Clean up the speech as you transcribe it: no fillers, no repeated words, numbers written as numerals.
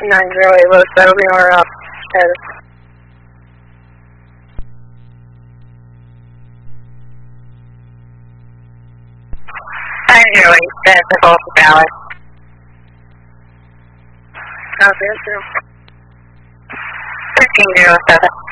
908 low settle, or status. 908, that's the Gulf of Dallas. Copy, 1307.